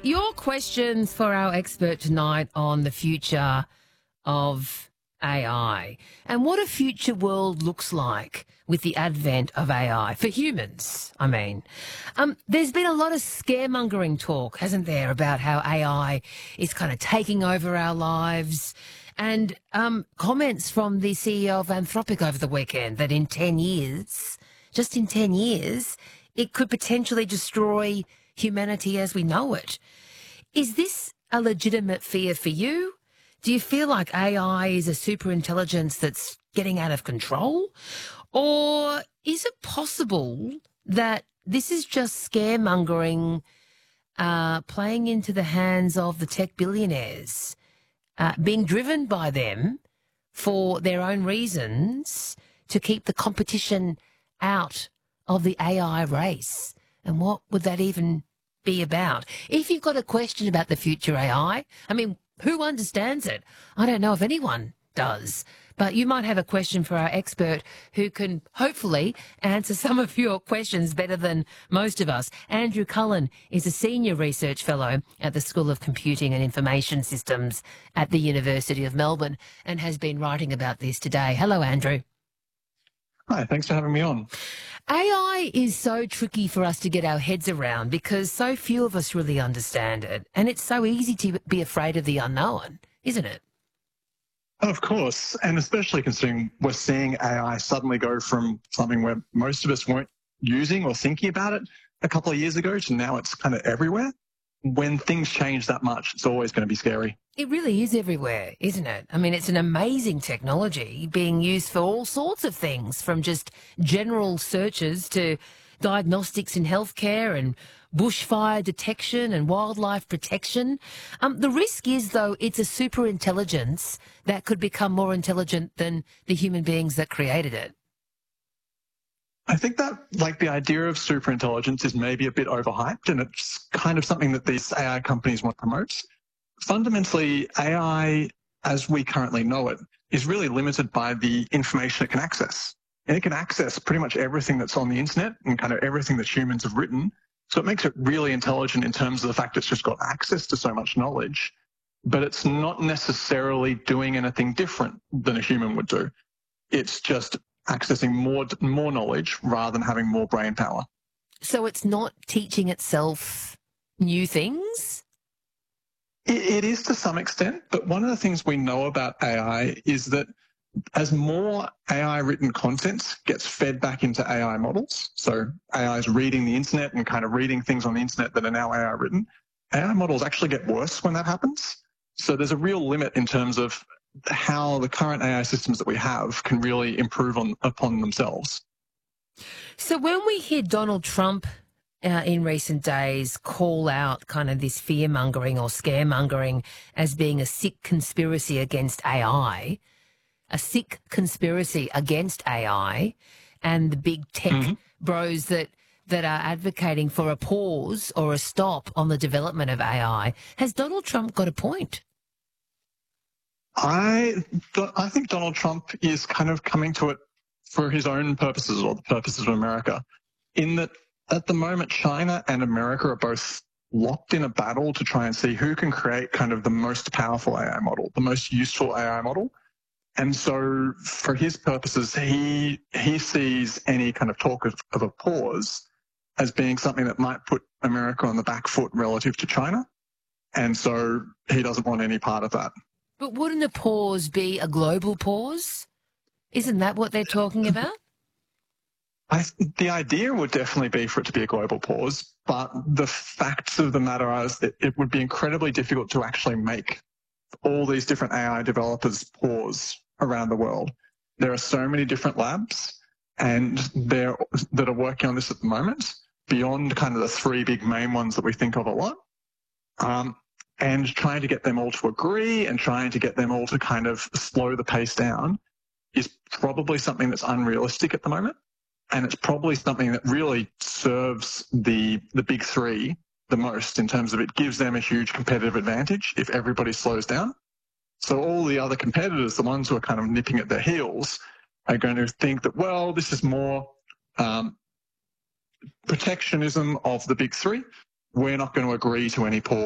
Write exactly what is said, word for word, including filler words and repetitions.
Your questions for our expert tonight on the future of A I and what a future world looks like with the advent of A I for humans, I mean. Um, there's been a lot of scaremongering talk, hasn't there, about how A I is kind of taking over our lives, and um, comments from the C E O of Anthropic over the weekend that in ten years, just in ten years, it could potentially destroy humanity as we know it. Is this a legitimate fear for you? Do you feel like A I is a super intelligence that's getting out of control? Or is it possible that this is just scaremongering uh, playing into the hands of the tech billionaires, uh, being driven by them for their own reasons to keep the competition out of the A I race? And what would that even be about? If you've got a question about the future A I, I mean, who understands it? I don't know if anyone does. But you might have a question for our expert who can hopefully answer some of your questions better than most of us. Andrew Cullen is a senior research fellow at the School of Computing and Information Systems at the University of Melbourne and has been writing about this today. Hello, Andrew. Hi, thanks for having me on. A I is so tricky for us to get our heads around because so few of us really understand it, and it's so easy to be afraid of the unknown, isn't it? Of course, and especially considering we're seeing A I suddenly go from something where most of us weren't using or thinking about it a couple of years ago to now it's kind of everywhere. When things change that much, it's always going to be scary. It really is everywhere, isn't it? I mean, it's an amazing technology being used for all sorts of things, from just general searches to diagnostics in healthcare and bushfire detection and wildlife protection. Um, the risk is, though, it's a super intelligence that could become more intelligent than the human beings that created it. I think that, like, the idea of superintelligence is maybe a bit overhyped, and it's kind of something that these A I companies want to promote. Fundamentally, A I, as we currently know it, is really limited by the information it can access. And it can access pretty much everything that's on the internet and kind of everything that humans have written. So it makes it really intelligent in terms of the fact it's just got access to so much knowledge, but it's not necessarily doing anything different than a human would do. It's just accessing more more knowledge rather than having more brain power. So it's not teaching itself new things? It, it is to some extent, but one of the things we know about A I is that as more A I-written content gets fed back into A I models, so A I is reading the internet and kind of reading things on the internet that are now A I-written, A I models actually get worse when that happens. So there's a real limit in terms of how the current A I systems that we have can really improve on upon themselves. So when we hear Donald Trump uh, in recent days call out kind of this fear-mongering or scaremongering as being a sick conspiracy against A I, a sick conspiracy against A I, and the big tech mm-hmm. bros that that are advocating for a pause or a stop on the development of A I, has Donald Trump got a point? I, I think Donald Trump is kind of coming to it for his own purposes or the purposes of America, in that at the moment China and America are both locked in a battle to try and see who can create kind of the most powerful A I model, the most useful A I model. And so for his purposes, he he sees any kind of talk of, of a pause as being something that might put America on the back foot relative to China. And so he doesn't want any part of that. But wouldn't a pause be a global pause? Isn't that what they're talking about? I, the idea would definitely be for it to be a global pause, but the facts of the matter are that it would be incredibly difficult to actually make all these different A I developers pause around the world. There are so many different labs and they're, that are working on this at the moment, beyond kind of the three big main ones that we think of a lot. Um, and trying to get them all to agree and trying to get them all to kind of slow the pace down is probably something that's unrealistic at the moment. And it's probably something that really serves the the big three the most, in terms of it gives them a huge competitive advantage if everybody slows down. So all the other competitors, the ones who are kind of nipping at their heels, are going to think that, well, this is more um, protectionism of the big three. We're not going to agree to any pause.